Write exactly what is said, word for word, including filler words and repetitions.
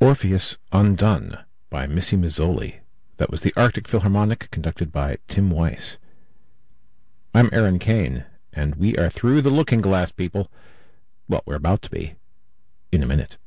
Orpheus Undone by Missy Mazzoli. That was the Arctic Philharmonic, conducted by Tim Weiss. I'm Aaron Kane, and we are through the looking glass, people. Well, we're about to be. In a minute.